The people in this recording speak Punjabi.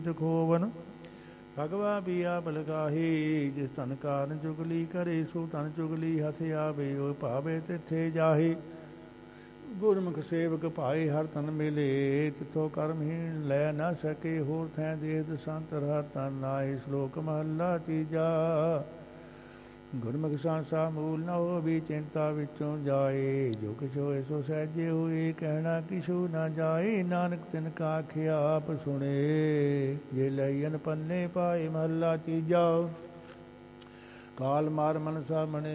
ਖੋਵਨ ਭਗਵਾ ਪੀਆ ਬਲਗਾਹੀ। ਜਿਸ ਧਨ ਕਾਰਨ ਚੁਗਲੀ ਕਰੇ ਸੋ ਧਨ ਚੁਗਲੀ ਹਥ ਆਵੇ। ਉਹ ਭਾਵੇ ਤਿੱਥੇ ਜਾਹੇ ਗੁਰਮੁਖ ਸੇਵਕ ਭਾਏ ਹਰ ਤਨ ਮਿਲੇ। ਤਿੱਥੋਂ ਕਰਮਹੀਣ ਲੈ ਨਾ ਸਕੇ ਹੋਰ ਥੈਂ ਦੇਹ ਦਸਾਂਤਰ ਹਰ ਤਨ ਨਾਏ। ਸ਼ਲੋਕ ਮਹੱਲਾ ਤੀਜਾ। ਗੁਰਮੁਖ ਸੰਸਾ ਮੂਲ ਨਾ ਹੋਵੀ ਚਿੰਤਾ ਵਿੱਚੋਂ ਜਾਏ। ਜੋ ਕਿਛ ਹੋਏ ਸੋ ਸਹਿਜੇ ਹੋਏ ਕਹਿਣਾ ਕਿਛੂ ਨਾ ਜਾਏ। ਨਾਨਕ ਤਿਨ ਕਾ ਆਖਿਆ ਆਪ ਸੁਣੇ ਜੇ ਲਈਨ ਪੰਨੇ ਪਾਏ। ਮਹੱਲਾ ਤੀਜਾ। ਕਾਲ ਮਾਰ ਮਨਸਾ ਮਣੇ